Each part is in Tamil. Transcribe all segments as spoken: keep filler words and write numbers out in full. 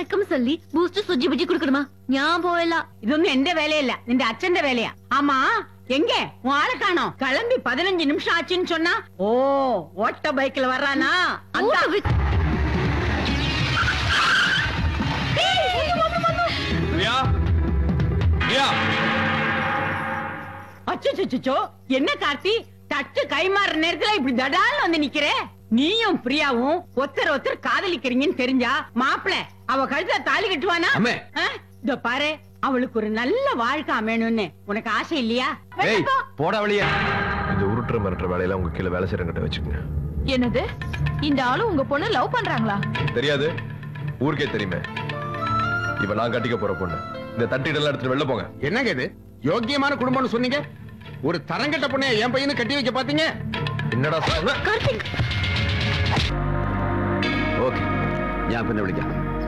വണക്കം சொல்லி ബൂസ്റ്റ് സുജി ബുജി കൊടുക്കണമാ ഞാൻ പോയല്ല ഇതൊന്നും എന്റെ വേലയല്ല നിന്റെ അച്ഛന്റെ വേലയാ ആമാ எங்க உன் ஆளை காணோம் கிளம்பி பதினஞ்சு நிமிஷம் ஆச்சுன்னு சொன்னா ஓ ஓட்ட பைக்ல வர்றானா அச்சோ என்ன கார்த்தி தட்டு கைமாற நேரத்துல இப்படி தடால்னு வந்து நிக்கிற நீயும் பிரியாவும் ஒருத்தர் ஒருத்தர் காதலிக்கிறீங்கன்னு தெரிஞ்சா மாப்பிள அவ கழுத்துல தாலி கட்டுவானா இதோ பாரு அவளுக்கு ஒரு நல்ல வாழ்க்கை அமையணும்னு உனக்கு ஆசை இல்லையா போடா வழியா இந்த உருட்டுற மிரட்டுற வேலையில உங்க கீழே வேலை செய்யறங்கிட்ட வச்சுக்கோங்க. என்னது இந்த ஆளு உங்க பொண்ணு லவ் பண்றாங்களா? தெரியாது, ஊருக்கே தெரியுமே. இப்ப நான் கட்டிக்க போற பொண்ணு. இந்த தட்டிடெல்லாம் எடுத்துட்டு வெளில போங்க. என்னங்க இது யோக்கியமான குடும்பம்னு சொன்னீங்க, ஒரு தரங்கட்ட பொண்ணை என் பையனு கட்டி வைக்க பாத்தீங்க. என்னடா சொன்ன? கார்த்திக் ஓகே ഞാൻ പിന്നെ വിളിക്കാം.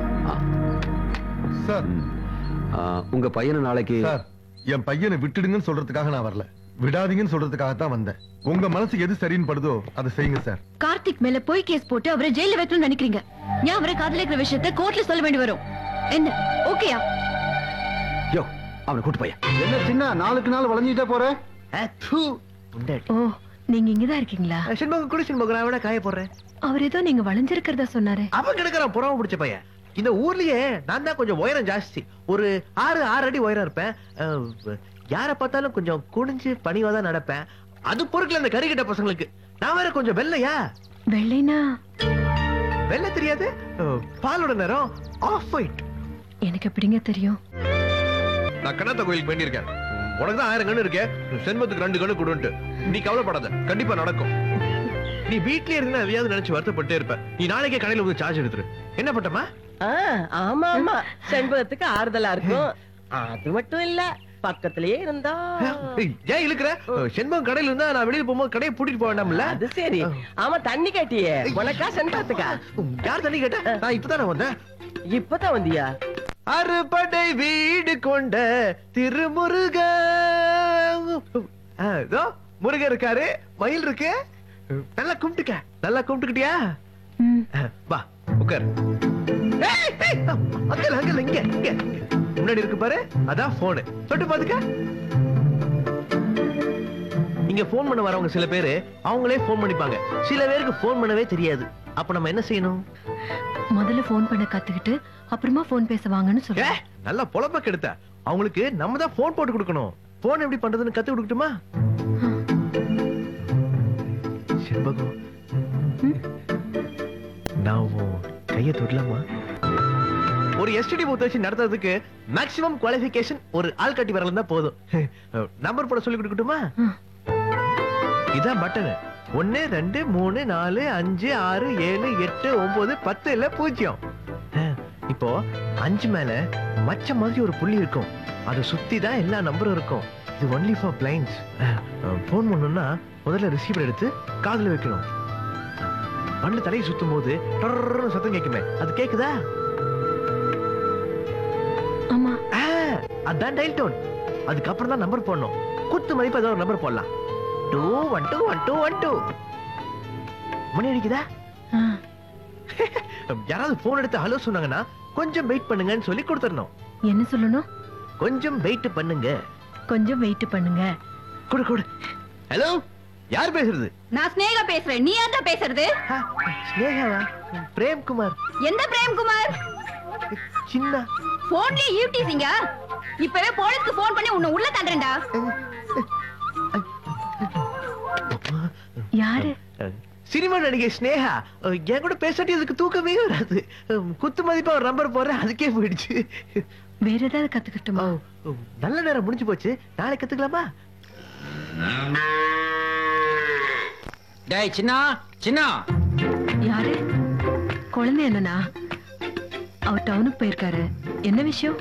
சார் உங்க பையனை நாளைக்கு சார் என் பையனை விட்டுடுங்கன்னு சொல்றதுக்காக நான் வரல, விடாதீங்கன்னு சொல்றதுக்காக தான் வந்தேன். உங்க மனசுக்கு எது சரின்னு படுதோ அதை செய்யுங்க சார். கார்த்திக் மேல போய் கேஸ் போட்டு அவரை ஜெயில வைக்கணும்னு நினைக்கிறீங்க. நான் அவரை காதலிக்கிற விஷயத்தை கோர்ட்ல சொல்ல வேண்டி வரும். என்ன ஓகேயா? யோ அவனை கூட்டு போய். என்ன சின்ன நாளுக்கு நாள் வளைஞ்சிட்டே போற? ஓ நீங்க இங்கதான் இருக்கீங்களா? சின்மங்க குடி சின்மங்க நான் வேணா காய போடுறேன். அவர் ஏதோ நீங்க வளைஞ்சிருக்கிறதா சொன்னாரு. அவன் கிடக்குறான் புறவ பிடிச்ச பையன். இந்த ஊர்லயே நான் தான் கொஞ்சம் உயரம் ஜாஸ்தி, ஒரு ஆறு ஆறு அடி உயரம் இருப்பேன். யார பார்த்தாலும் கொஞ்சம் குனிஞ்சு பணிவாதான் நடப்பேன். அது பொறுக்கல இந்த கறிக்கிட்ட பசங்களுக்கு. நான் வேற கொஞ்சம் வெள்ளையா. வெள்ளைனா வெள்ளை தெரியாது, பாலோட நேரம் ஆஃப் ஒயிட். எனக்கு எப்படிங்க தெரியும்? நான் கண்ணாத்த கோயிலுக்கு வேண்டியிருக்கேன். உனக்கு தான் ஆயிரம் கண்ணு இருக்கே, செண்பத்துக்கு ரெண்டு கண்ணு கொடுன்ட்டு. நீ கவலைப்படாத, கண்டிப்பா நடக்கும். நீ வீட்லயே இருந்தா எதையாவது நினைச்சு வருத்தப்பட்டே இருப்ப. நீ நாளைக்கே கடையில வந்து சார்ஜ் எடுத்துரு. என்ன பட்டமா? ஆமா ஆமா செண்பகத்துக்கு ஆறுதலா இருக்கும். அது மட்டும் இல்ல பக்கத்திலேயே இருந்தா ஏன் இழுக்கிற? செண்பகம் கடையில இருந்தா நான் வெளியில போகும்போது கடையை பூட்டிட்டு போக வேண்டாம்ல? அது சரி. ஆமா தண்ணி கேட்டியே, உனக்கா செண்பகத்துக்கா? யார் தண்ணி கேட்ட? நான் இப்பதானே வந்தேன். இப்பதான் வந்தியா? அறுபடை வீடு கொண்ட திருமுருக முருகன் இருக்காரு, மயில் இருக்கு. நல்லா கும்பிட்டுக்க, நல்லா கும்பிட்டுக்கிட்டியா? வா உட்கார். அங்கல் அங்கல் இங்க இங்க முன்னாடி இருக்கு பாரு, அதான் போனு. தொட்டு பாத்துக்க. இங்க போன் பண்ண வரவங்க சில பேரு அவங்களே போன் பண்ணிப்பாங்க, சில பேருக்கு போன் பண்ணவே தெரியாது. அப்ப நம்ம என்ன செய்யணும்? முதல்ல போன் பண்ண கத்துக்கிட்டு அப்புறமா போன் பேசுவாங்கன்னு சொல்ல. நல்லா பொழப்ப கெடுத்த. அவங்களுக்கு நம்ம தான் போன் போட்டு கொடுக்கணும். போன் எப்படி பண்றதுன்னு கத்து கொடுக்கட்டுமா? செண்பகம் நான் கைய தொடலாமா? ஒரு எஸ்டிடி பூத் வச்சு நடத்துறதுக்கு மேக்ஸிமம் குவாலிஃபிகேஷன் ஒரு ஆள் கட்டி வரலாம் தான் போதும். நம்பர் போட சொல்லி கொடுக்கட்டுமா? இதான் பட்டன். ஒன்னு ரெண்டு மூணு நாலு அஞ்சு ஆறு ஏழு எட்டு ஒன்பது பத்து இல்ல பூஜ்ஜியம். இப்போ அஞ்சு மேல மச்ச மாதிரி ஒரு புள்ளி இருக்கும், அதை சுத்தி தான் எல்லா நம்பரும் இருக்கும். இது ஒன்லி ஃபார் பிளைண்ட்ஸ். போன் பண்ணணும்னா முதல்ல ரிசீவர் எடுத்து காதுல வைக்கணும். பண்ணு தலையை சுத்தும் போது சத்தம் கேட்குமே, அது கேக்குதா? ஆமா, அதான் டயல் டோன். அதுக்கப்புறம் தான் நம்பர் போடணும். குத்து மதிப்பு ஏதாவது ஒரு நம்பர் போடலாம். Two one two one two one two. மணி அடிக்குதா? யாராவது போன் எடுத்து ஹலோ சொன்னாங்கன்னா கொஞ்சம் வெயிட் பண்ணுங்கன்னு சொல்லி கொடுத்துடணும். என்ன சொல்லணும்? கொஞ்சம் வெயிட் பண்ணுங்க. கொஞ்சம் வெயிட் பண்ணுங்க. குடு குடு. ஹலோ, யார் பேசுறது? நான் ஸ்னேகா பேசுறேன். நீ யார்டா பேசுறது? ஸ்னேகாவா? பிரேம்குமார். எந்த பிரேம்குமார்? சின்ன போன்லயே யூடிசிங்க. இப்பவே போலீஸ்க்கு போன் பண்ணி உன்னை உள்ள தள்ளுறேன்டா. யாரு? சினிமா நடிகை ஸ்னேகா. என் கூட பேசாட்டி அதுக்கு தூக்கமே வராது. குத்து மதிப்பா ஒரு நம்பர் போடுறேன், அதுக்கே போயிடுச்சு. வேற ஏதாவது கத்துக்கிட்டுமா? நல்ல நேரம் முடிஞ்சு போச்சு, நாளை கத்துக்கலாமா? டேய் சின்னா சின்னா. யாரு? குழந்தை என்னன்னா? அவர் டவுனுக்கு போயிருக்காரு. என்ன விஷயம்?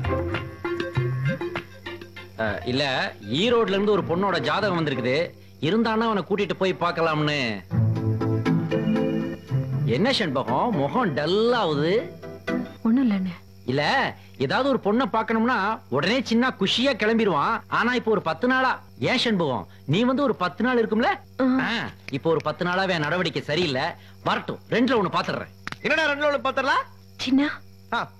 இல்ல, ஈரோட்ல இருந்து ஒரு பொண்ணோட ஜாதகம் வந்திருக்குது. இருந்தானா அவனை கூட்டிட்டு போய் பார்க்கலாம்னு. என்ன செண்பகம் முகம் டல்லாவுது? ஒண்ணும் இல்லன்னு. இல்ல, ஏதாவது ஒரு பொண்ணை பார்க்கணும்னா உடனே சின்ன குஷியா கிளம்பிடுவான். ஆனா இப்ப ஒரு பத்து நாளா ஏன் செண்பகம் நீ வந்து ஒரு பத்து நாள் இருக்கும்ல, இப்ப ஒரு பத்து நாளாவே நடவடிக்கை சரியில்லை. வரட்டும், ரெண்டுல ஒண்ணு பாத்துறேன். என்னடா ரெண்டுல ஒண்ணு பாத்துறலாம்? சின்ன